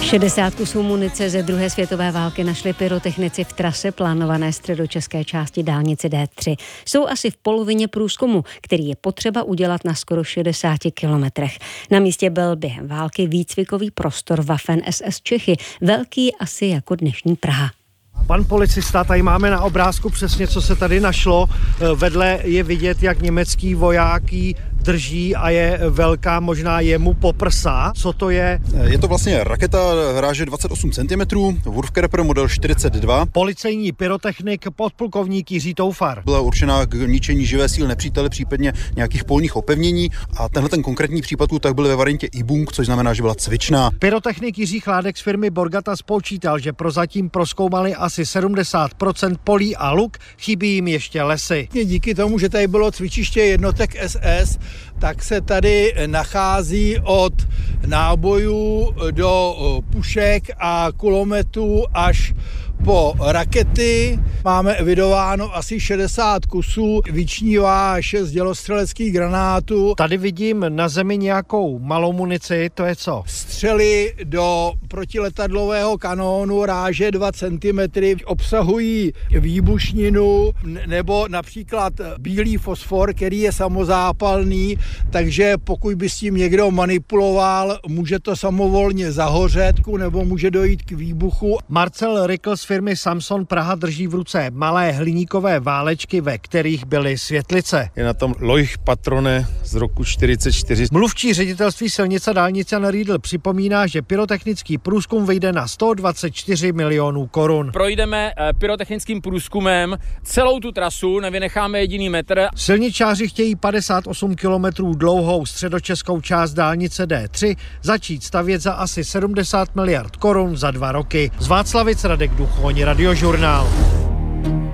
60 kusů munice ze druhé světové války našli pyrotechnici v trase plánované středočeské části dálnice D3. Jsou asi v polovině průzkumu, který je potřeba udělat na skoro 60 kilometrech. Na místě byl během války výcvikový prostor Waffen SS Čechy, velký asi jako dnešní Praha. Pan policista, tady máme na obrázku přesně, co se tady našlo. Vedle je vidět, jak německý voják ji drží a je velká, možná jemu po prsa. Co to je? Je to vlastně raketa ráže 28 cm, Wurfkerper model 42. Policejní pyrotechnik podplukovník Jiří Toufar. Byla určená k ničení živé síly nepřítele, případně nějakých polních opevnění, a tenhle ten konkrétní případ tak byl ve variantě Übung, což znamená, že byla cvičná. Pyrotechnik Jiří Chládek z firmy Borgata spočítal, že prozatím prozkoumali asi 70% polí a luk, chybí jim ještě lesy. Díky tomu, že tady bylo cvičiště jednotek SS, tak se tady nachází od nábojů do pušek a kulometů až po rakety. Máme evidováno asi 60 kusů, vyčnívá 6 dělostřeleckých granátů. Tady vidím na zemi nějakou malou munici, to je co? Střely do protiletadlového kanónu ráže 2 cm obsahují výbušninu nebo například bílý fosfor, který je samozápalný, takže pokud by s tím někdo manipuloval, může to samovolně zahořet nebo může dojít k výbuchu. Marcel Rykl z firmy Samson Praha drží v ruce malé hliníkové válečky, ve kterých byly světlice. Je na tom Leuchtpatrone z roku 44. Mluvčí ředitelství silnice dálnice Jan Riedl připomíná, že pyrotechnický průzkum vyjde na 124 milionů korun. Projdeme pyrotechnickým průzkumem celou tu trasu, nevynecháme jediný metr. Silničáři chtějí 58 kilometrů dlouhou středočeskou část dálnice D3 začít stavět za asi 70 miliard korun za 2 roky. Z Václavic Radek Duchoň, Radiožurnál.